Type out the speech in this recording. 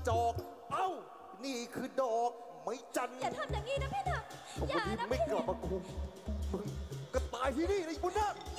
จอกเอ้านี่คือดอกไม้จันทร์อย่าทำอย่างนี้นะพี่นะอย่านะไม่กลับมาคุมมึงก็ตายที่นี่เลยบุญนาถ